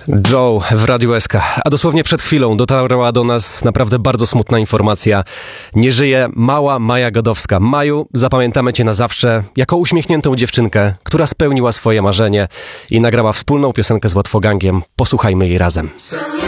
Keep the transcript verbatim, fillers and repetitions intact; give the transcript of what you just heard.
Joe w Radiu S K. A dosłownie przed chwilą dotarła do nas naprawdę bardzo smutna informacja. Nie żyje mała Maja Godowska. Maju, zapamiętamy cię na zawsze jako uśmiechniętą dziewczynkę, która spełniła swoje marzenie i nagrała wspólną piosenkę z Łatwogangiem. Posłuchajmy jej razem.